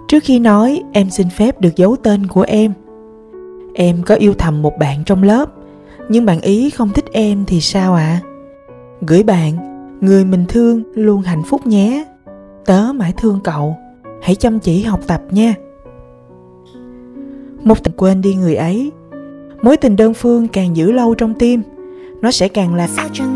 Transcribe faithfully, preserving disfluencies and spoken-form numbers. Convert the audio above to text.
Trước khi nói, em xin phép được giấu tên của em. Em có yêu thầm một bạn trong lớp, nhưng bạn ý không thích em thì sao ạ? À? Gửi bạn, người mình thương luôn hạnh phúc nhé. Tớ mãi thương cậu. Hãy chăm chỉ học tập nha. Một tình quên đi người ấy. Mối tình đơn phương càng giữ lâu trong tim, nó sẽ càng làm